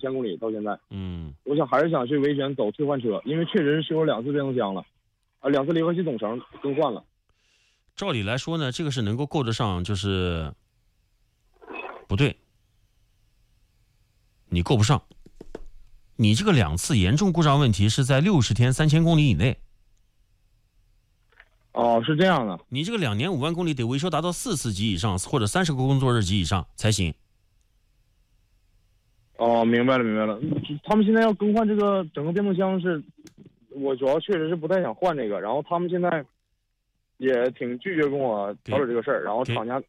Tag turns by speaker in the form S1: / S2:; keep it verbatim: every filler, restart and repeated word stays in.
S1: 千公里到现在。
S2: 嗯，
S1: 我想还是想去维权走退换车，因为确实是修了两次变速箱了，啊，两次离合器总成更换了。
S2: 照理来说呢，这个是能够够得上，就是不对，你够不上。你这个两次严重故障问题是在六十天三千公里以内。
S1: 哦，是这样的。
S2: 你这个两年五万公里得维修达到四次及以上，或者三十个工作日及以上才行。
S1: 哦，明白了，明白了。他们现在要更换这个整个变速箱是，我主要确实是不太想换这个，然后他们现在也挺拒绝跟我调解这个事儿，然后厂家